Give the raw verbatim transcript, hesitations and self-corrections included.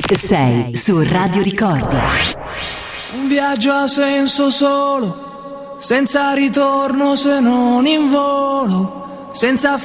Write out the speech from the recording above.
Sei su Radio Ricordi. Un viaggio ha senso solo, senza ritorno se non in volo, senza